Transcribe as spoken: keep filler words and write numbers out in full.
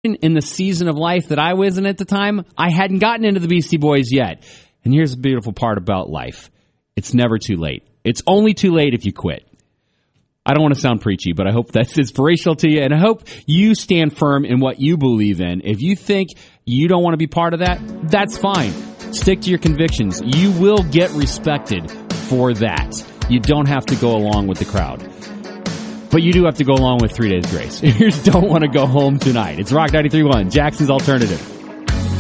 in the season of life that I was in at the time, I hadn't gotten into the Beastie Boys yet. And here's the beautiful part about life. It's never too late. It's only too late if you quit. I don't want to sound preachy, but I hope that's inspirational to you, and I hope you stand firm in what you believe in. If you think you don't want to be part of that, that's fine. Stick to your convictions. You will get respected for that. You don't have to go along with the crowd. But you do have to go along with Three Days Grace. You just don't want to go home tonight. It's Rock ninety-three point one, Jackson's Alternative.